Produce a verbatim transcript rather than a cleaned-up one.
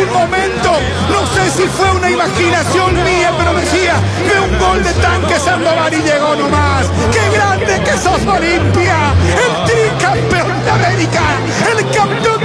momento, no sé si fue una imaginación mía, pero decía, ve un gol de Tanque Sandoval y llegó nomás. ¡Qué grande que sos, Olimpia! El tricampeón de América, el campeón